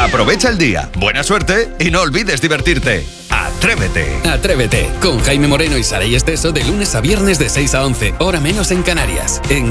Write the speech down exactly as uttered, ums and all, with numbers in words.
Aprovecha el día, buena suerte y no olvides divertirte. Atrévete. Atrévete con Jaime Moreno y Saray Esteso de lunes a viernes de seis a once, hora menos en Canarias. En